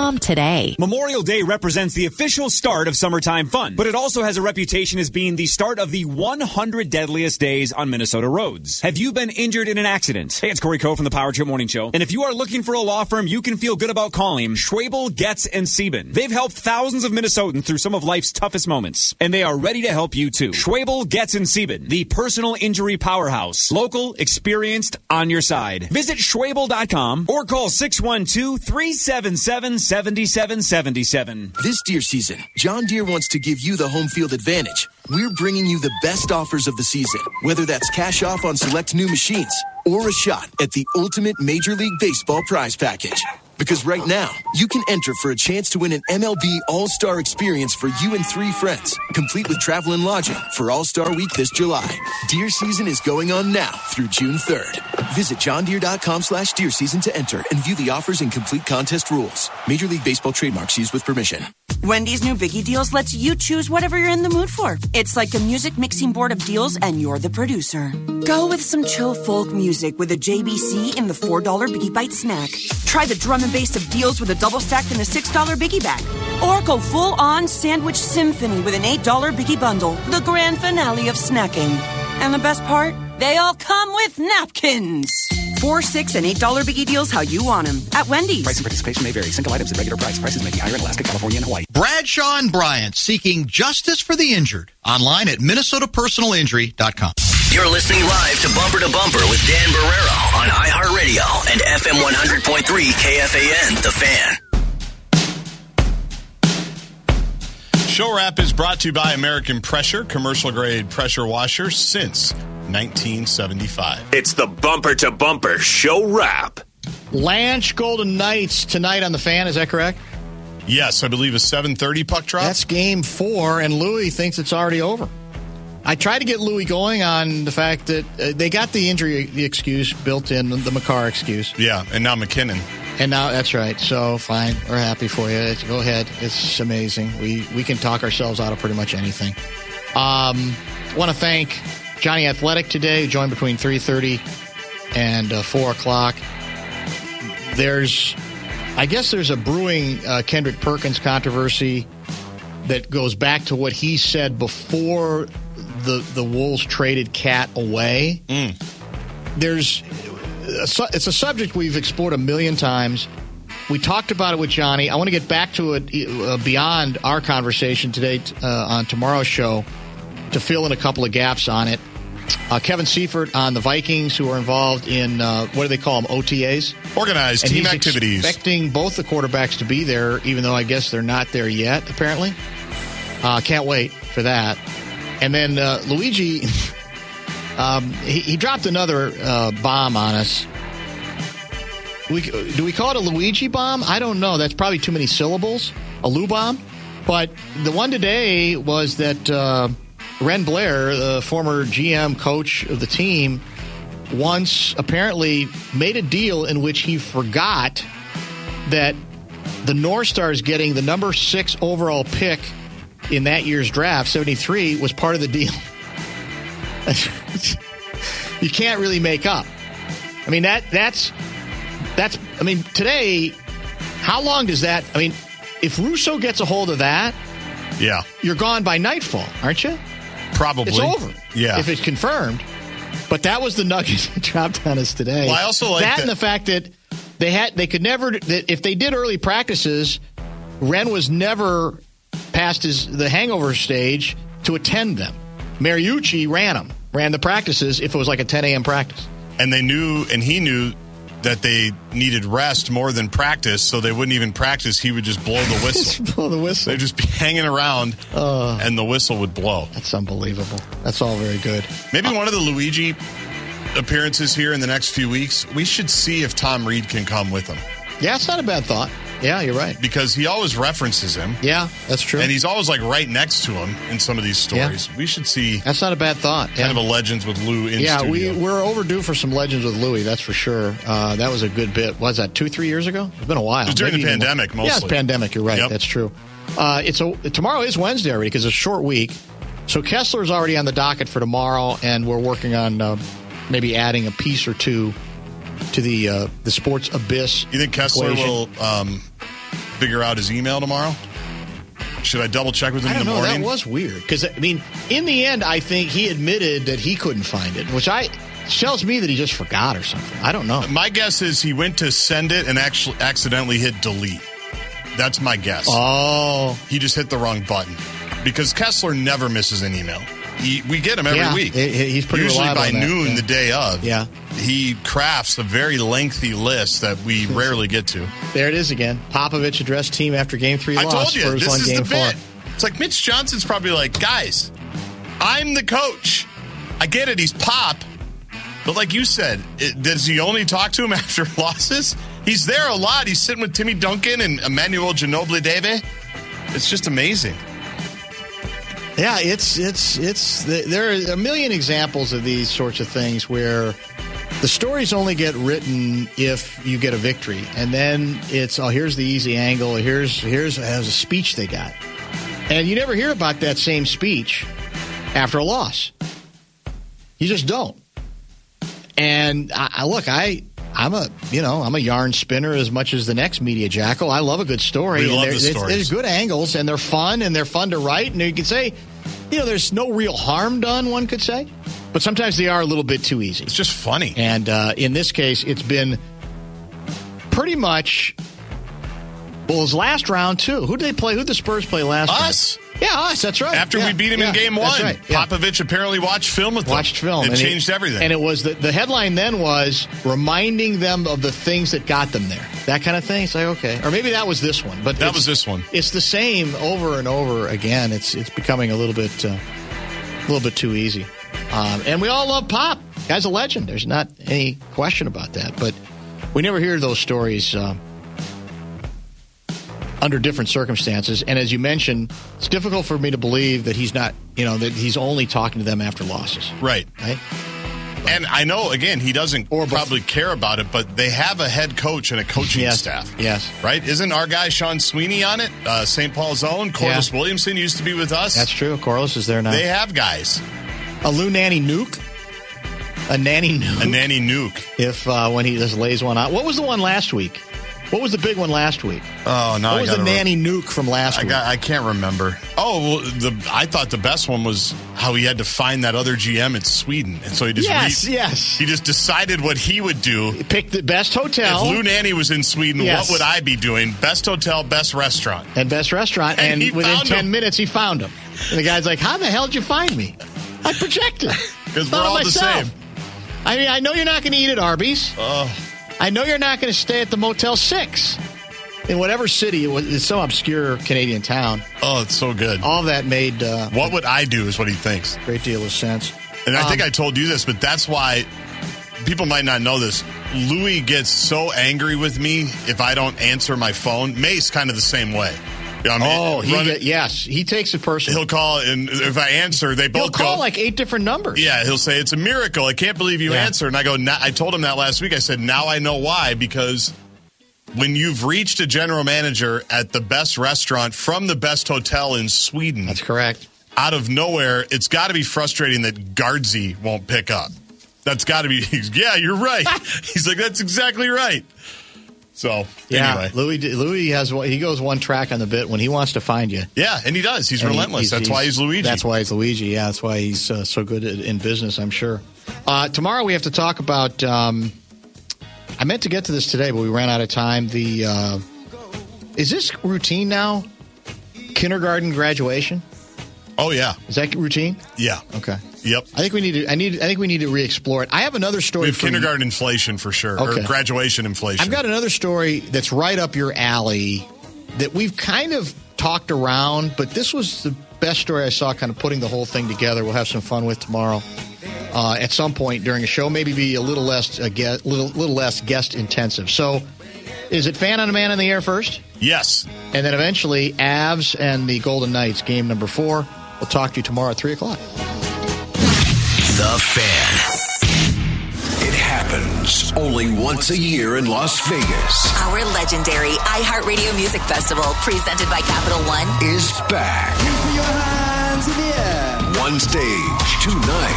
Speaker 16: Blinds.com today.
Speaker 13: Memorial Day represents the official start of summertime fun, but it also has a reputation as being the start of the 100 deadliest days on Minnesota roads. Have you been injured in an accident? Hey, it's Corey Coe from the Power Trip Morning Show. And if you are looking for a law firm you can feel good about calling, Schwabel, Getz, and Sieben. They've helped thousands of Minnesotans through some of life's toughest moments, and they are ready to help you too. Schwabel, Getz, and Sieben, the personal injury powerhouse. Local, experienced, on your side. Visit Schwabel.com or call 612-377-7777.
Speaker 17: This deer season, John Deere wants to give you the home field advantage. We're bringing you the best offers of the season, whether that's cash off on select new machines or a shot at the ultimate Major League Baseball prize package. Because right now, you can enter for a chance to win an MLB All-Star experience for you and 3 friends, complete with travel and lodging for All-Star Week this July. Deer season is going on now through June 3rd. Visit johndeere.com/deer season to enter and view the offers and complete contest rules. Major League Baseball trademarks used with permission.
Speaker 18: Wendy's new Biggie Deals lets you choose whatever you're in the mood for. It's like a music mixing board of deals, and you're the producer. Go with some chill folk music with a JBC in the $4 Biggie Bite snack. Try the drum and bass of deals with a double stacked in the $6 Biggie bag. Or go full-on sandwich symphony with an $8 Biggie bundle, the grand finale of snacking. And the best part? They all come with napkins. $4, $6, and $8 Biggie Deals how you want them at Wendy's.
Speaker 19: Price and participation may vary. Single items at regular price. Prices may be higher in Alaska, California, and Hawaii.
Speaker 20: Bradshaw and Bryant, seeking justice for the injured. Online at MinnesotaPersonalInjury.com.
Speaker 21: You're listening live to Bumper with Dan Barrero on iHeartRadio and FM 100.3 KFAN, The Fan.
Speaker 10: Show Wrap is brought to you by American Pressure, commercial-grade pressure washer since 1975.
Speaker 21: It's the Bumper Show Wrap.
Speaker 1: Lanch Golden Knights tonight on The Fan, is that correct?
Speaker 10: Yes, I believe a 7:30 puck drop.
Speaker 1: That's game 4, and Louis thinks it's already over. I tried to get Louis going on the fact that they got the injury excuse built in, the Makar excuse.
Speaker 10: Yeah, and now McKinnon.
Speaker 1: And now, that's right. So, fine. We're happy for you. Go ahead. It's amazing. We can talk ourselves out of pretty much anything. Want to thank Johnny Athletic today, who joined between 3:30 and 4 o'clock. I guess there's a brewing Kendrick Perkins controversy that goes back to what he said before the Wolves traded Cat away. It's a subject we've explored a million times. We talked about it with Johnny. I want to get back to it beyond our conversation today on tomorrow's show to fill in a couple of gaps on it. Kevin Seifert on the Vikings, who are involved in, what do they call them, OTAs?
Speaker 10: Organized
Speaker 1: and
Speaker 10: team activities.
Speaker 1: Expecting both the quarterbacks to be there, even though I guess they're not there yet, apparently. Can't wait for that. And then Luigi, he dropped another bomb on us. Do we call it a Luigi bomb? I don't know. That's probably too many syllables. A Lou bomb? But the one today was that Ren Blair, the former GM coach of the team, once apparently made a deal in which he forgot that the North Stars getting the number 6 overall pick in that year's draft, 73, was part of the deal. You can't really make up. I mean, that's today, how long does that, if Russo gets a hold of that,
Speaker 10: yeah,
Speaker 1: you're gone by nightfall, aren't you?
Speaker 10: Probably.
Speaker 1: It's over.
Speaker 10: Yeah.
Speaker 1: If it's confirmed. But that was the nugget that dropped on us today.
Speaker 10: Well, I also like
Speaker 1: that and the fact that they could never, that if they did early practices, Ren was never past the hangover stage to attend them. Mariucci ran the practices if it was like a 10 a.m. practice.
Speaker 10: And he knew that they needed rest more than practice, so they wouldn't even practice. He would just blow the whistle.
Speaker 1: Blow the whistle.
Speaker 10: They'd just be hanging around, and the whistle would blow.
Speaker 1: That's unbelievable. That's all very good.
Speaker 10: Maybe one of the Luigi appearances here in the next few weeks, we should see if Tom Reed can come with him.
Speaker 1: Yeah, it's not a bad thought. Yeah, you're right.
Speaker 10: Because he always references him.
Speaker 1: Yeah, that's true.
Speaker 10: And he's always right next to him in some of these stories. Yeah. We should see.
Speaker 1: That's not a bad thought.
Speaker 10: Kind of a Legends with Lou in studio.
Speaker 1: Yeah, we're overdue for some Legends with Louie, that's for sure. That was a good bit. What was that, 2-3 years ago? It's been a while.
Speaker 10: It was during the pandemic, mostly.
Speaker 1: Yeah, it's pandemic. You're right. Yep. That's true. Tomorrow is Wednesday already because it's a short week. So Kessler's already on the docket for tomorrow, and we're working on maybe adding a piece or two to the sports abyss.
Speaker 10: You think Kessler will figure out his email tomorrow? Should I double check with him in the morning?
Speaker 1: That was weird. Because, I mean, in the end, I think he admitted that he couldn't find it, which tells me that he just forgot or something. I don't know.
Speaker 10: My guess is he went to send it and actually accidentally hit delete. That's my guess.
Speaker 1: Oh.
Speaker 10: He just hit the wrong button. Because Kessler never misses an email. We get him every week.
Speaker 1: He's pretty
Speaker 10: usually by
Speaker 1: reliable
Speaker 10: noon the day of.
Speaker 1: Yeah.
Speaker 10: He crafts a very lengthy list that we rarely get to.
Speaker 1: There it is again. Popovich addressed team after Game 3 loss.
Speaker 10: I told you, this is the
Speaker 1: Game 4.
Speaker 10: bit. It's like Mitch Johnson's probably like, guys, I'm the coach. I get it, he's Pop. But like you said, does he only talk to him after losses? He's there a lot. He's sitting with Timmy Duncan and Emmanuel Ginobili Deve. It's just amazing.
Speaker 1: Yeah, there are a million examples of these sorts of things where the stories only get written if you get a victory. And then it's, here's the easy angle. Here's a speech they got. And you never hear about that same speech after a loss. You just don't. And I'm a yarn spinner as much as the next media jackal. I love a good story.
Speaker 10: We love the stories.
Speaker 1: There's good angles, and they're fun to write. And you can say, there's no real harm done, one could say. But sometimes they are a little bit too easy.
Speaker 10: It's just funny.
Speaker 1: And in this case, it's been pretty much, his last round, too. Who did they play? Who did the Spurs play last round?
Speaker 10: Us.
Speaker 1: Yeah, us. That's right.
Speaker 10: After we beat him in Game 1.
Speaker 1: That's right. Yeah.
Speaker 10: Popovich apparently watched film with them. It changed everything.
Speaker 1: And it was the headline then was reminding them of the things that got them there. That kind of thing. It's like, okay. Or maybe that was this one. But
Speaker 10: that was this one.
Speaker 1: It's the same over and over again. It's becoming a little bit too easy. And we all love Pop. Guy's a legend. There's not any question about that. But we never hear those stories under different circumstances. And as you mentioned, it's difficult for me to believe that he's not, that he's only talking to them after losses.
Speaker 10: Right. And I know, again, he doesn't probably care about it, but they have a head coach and a coaching staff.
Speaker 1: Yes.
Speaker 10: Right? Isn't our guy Sean Sweeney on it? St. Paul's own. Corliss Williamson used to be with us.
Speaker 1: That's true. Corliss is there now.
Speaker 10: They have guys.
Speaker 1: A Lou Nanny Nuke. A Nanny Nuke. If when he just lays one out. What was the one last week? What was the big one last week?
Speaker 10: Oh, no.
Speaker 1: What was the Nanny Nuke from last week?
Speaker 10: I can't remember. Oh, well, I thought the best one was how he had to find that other GM in Sweden. And so he just he just decided what he would do.
Speaker 1: He picked the best hotel.
Speaker 10: If Lou Nanny was in Sweden, what would I be doing? Best hotel, best restaurant.
Speaker 1: And best restaurant. And within 10 minutes, he found him. And the guy's like, how the hell did you find me? I projected.
Speaker 10: Because we're all the same.
Speaker 1: I mean, I know you're not going to eat at Arby's.
Speaker 10: Oh.
Speaker 1: I know you're not going to stay at the Motel 6 in whatever city. It's some obscure Canadian town.
Speaker 10: Oh, it's so good.
Speaker 1: All that made...
Speaker 10: what would I do is what he thinks.
Speaker 1: Great deal of sense.
Speaker 10: And I think I told you this, but that's why people might not know this. Louis gets so angry with me if I don't answer my phone. May's kind of the same way.
Speaker 1: He takes it personally.
Speaker 10: He'll call, and if I answer, they both
Speaker 1: He'll call like 8 different numbers.
Speaker 10: Yeah, he'll say, it's a miracle. I can't believe you answer. And I go, I told him that last week. I said, now I know why, because when you've reached a general manager at the best restaurant from the best hotel in Sweden.
Speaker 1: That's correct.
Speaker 10: Out of nowhere, it's got to be frustrating that Guardsy won't pick up. That's got to be, you're right. He's like, that's exactly right. So, anyway.
Speaker 1: Louis he goes one track on the bit when he wants to find you.
Speaker 10: Yeah, and he does. He's relentless. That's why he's Luigi.
Speaker 1: That's why he's Luigi. Yeah, that's why he's so good in business, I'm sure. Tomorrow we have to talk about, I meant to get to this today, but we ran out of time. Is this routine now? Kindergarten graduation?
Speaker 10: Oh, yeah.
Speaker 1: Is that routine?
Speaker 10: Yeah.
Speaker 1: Okay.
Speaker 10: Yep.
Speaker 1: I think we need to re-explore it. I have another story.
Speaker 10: We have kindergarten inflation for sure, or graduation inflation.
Speaker 1: I've got another story that's right up your alley that we've kind of talked around, but this was the best story I saw, kind of putting the whole thing together. We'll have some fun with tomorrow at some point during a show. Maybe be a little less guest intensive. So, is it Fan on a Man in the Air first?
Speaker 10: Yes.
Speaker 1: And then eventually Avs and the Golden Knights, game number 4. We'll talk to you tomorrow at 3 o'clock.
Speaker 21: The Fan. It happens only once a year in Las Vegas.
Speaker 2: Our legendary iHeartRadio Music Festival, presented by Capital One,
Speaker 21: is back.
Speaker 22: Your hands in the air.
Speaker 21: One stage, 2 nights.
Speaker 22: Are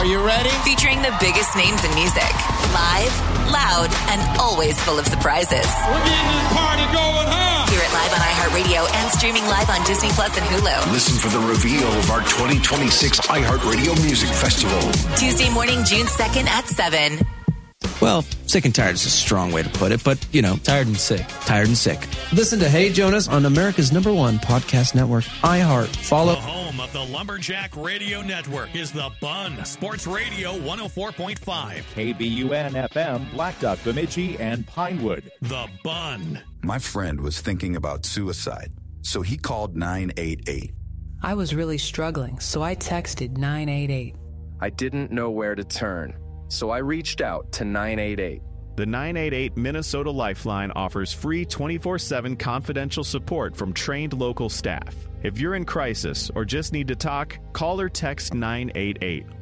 Speaker 4: Are you ready?
Speaker 2: Featuring the biggest names in music. Live, loud, and always full of surprises.
Speaker 4: We're getting this party going, huh?
Speaker 2: Hear it live on iHeartRadio and streaming live on Disney Plus and Hulu.
Speaker 21: Listen for the reveal of our 2026 iHeartRadio Music Festival.
Speaker 2: Tuesday morning, June 2nd at 7.
Speaker 22: Well, sick and tired is a strong way to put it, but, tired and sick. Tired and sick.
Speaker 23: Listen to Hey Jonas on America's #1 podcast network, iHeart. Follow.
Speaker 7: The home of the Lumberjack Radio Network is the Bun Sports Radio 104.5.
Speaker 24: KBUN-FM, Black Duck, Bemidji, and Pinewood.
Speaker 7: The Bun.
Speaker 25: My friend was thinking about suicide, so he called 988.
Speaker 26: I was really struggling, so I texted 988.
Speaker 27: I didn't know where to turn, so I reached out to 988.
Speaker 28: The 988 Minnesota Lifeline offers free 24/7 confidential support from trained local staff. If you're in crisis or just need to talk, call or text 988